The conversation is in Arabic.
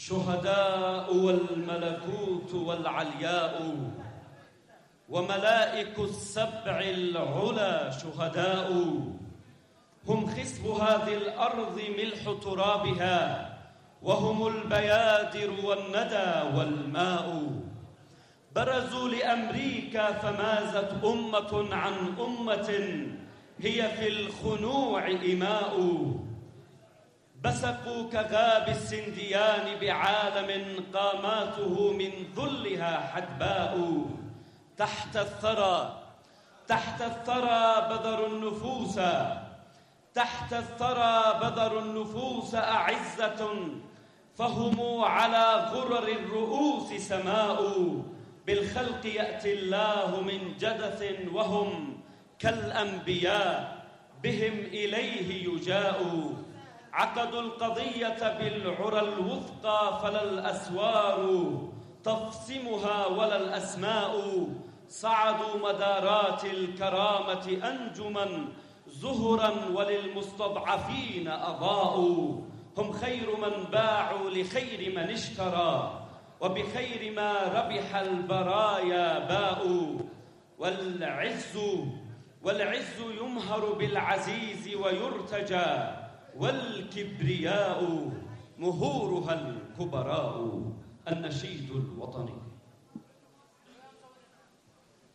شهداء والملكوت والعلياء وملائك السبع العلا شهداء، هم خسف هذه الأرض ملح ترابها، وهم البيادر والندى والماء. برزوا لأمريكا فمازت أمة عن أمة هي في الخنوع إماء. بسقوا كغاب السنديان بعالم قاماته من ذلها حدباء. تحت الثرى بذروا النفوس، تحت الثرى بذروا النفوس أعزة، فهم على غرر الرؤوس سماء. بالخلق يأتي الله من جدث وهم كالأنبياء بهم إليه يجاء. عقدوا القضية بالعرى الوثقى فلا الأسوار تفصمها ولا الأسماء. صعدوا مدارات الكرامة أنجما زهرا وللمستضعفين أضاءوا. هم خير من باعوا لخير من اشترى، وبخير ما ربح البرايا باء. والعز يمهر بالعزيز ويرتجى، والكبرياء مهورها الكبراء. النشيد الوطني.